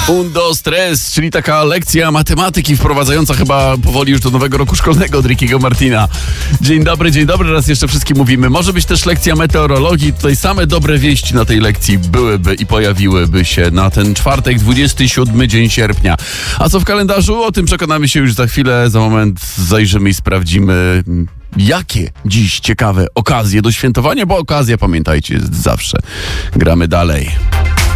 Undo Stress, czyli taka lekcja matematyki wprowadzająca chyba powoli już do nowego roku szkolnego od Rickiego Martina. Dzień dobry, raz jeszcze wszystkim mówimy. Może być też lekcja meteorologii. Tutaj same dobre wieści na tej lekcji byłyby i pojawiłyby się na ten czwartek, 27 dzień sierpnia. A co w kalendarzu? O tym przekonamy się już za chwilę. Za moment zajrzymy i sprawdzimy, jakie dziś ciekawe okazje do świętowania, bo okazja, pamiętajcie, jest zawsze. Gramy dalej.